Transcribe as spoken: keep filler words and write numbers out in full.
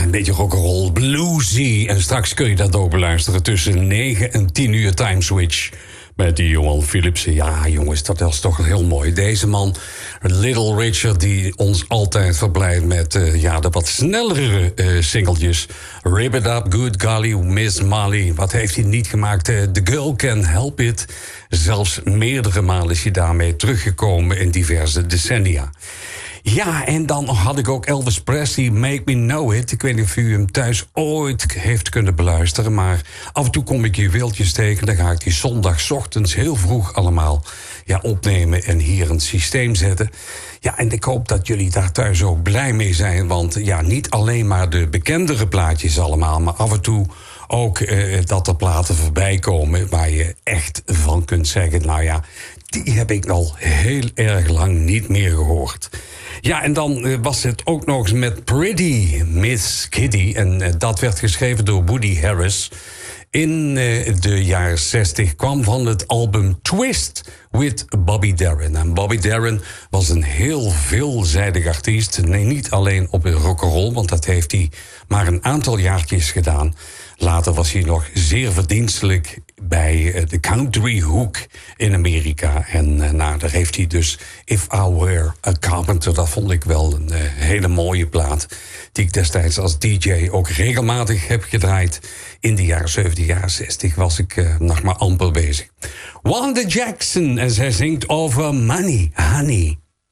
een beetje rock'n'roll, bluesy. En straks kun je dat ook beluisteren tussen negen en tien uur Time Switch. Met die Johan Philipsen. Ja, jongens, dat was toch heel mooi. Deze man, Little Richard, die ons altijd verblijft met uh, ja, de wat snellere uh, singeltjes. Rip It Up, Good Golly, Miss Molly. Wat heeft hij niet gemaakt? Uh, The Girl Can Help It. Zelfs meerdere malen is hij daarmee teruggekomen in diverse decennia. Ja, en dan had ik ook Elvis Presley, Make Me Know It. Ik weet niet of u hem thuis ooit heeft kunnen beluisteren, maar af en toe kom ik juweeltjes tegen. Dan ga ik die zondagochtends heel vroeg allemaal ja, opnemen en hier in het systeem zetten. Ja, en ik hoop dat jullie daar thuis ook blij mee zijn, want ja, niet alleen maar de bekendere plaatjes allemaal, maar af en toe ook uh, dat er platen voorbij komen waar je echt van kunt zeggen, nou ja, die heb ik al heel erg lang niet meer gehoord. Ja, en dan uh, was het ook nog eens met Pretty Miss Kitty. En uh, dat werd geschreven door Woody Harris. In uh, de jaren zestig kwam van het album Twist with Bobby Darin. En Bobby Darin was een heel veelzijdig artiest. Nee, niet alleen op de rock'n'roll, want dat heeft hij maar een aantal jaartjes gedaan. Later was hij nog zeer verdienstelijk bij de country hoek in Amerika. En uh, nou, daar heeft hij dus If I Were a Carpenter. Dat vond ik wel een uh, hele mooie plaat, die ik destijds als D J ook regelmatig heb gedraaid. In de jaren zeventig, jaren zestig was ik uh, nog maar amper bezig. Wanda Jackson, en zij zingt over Money, Honey.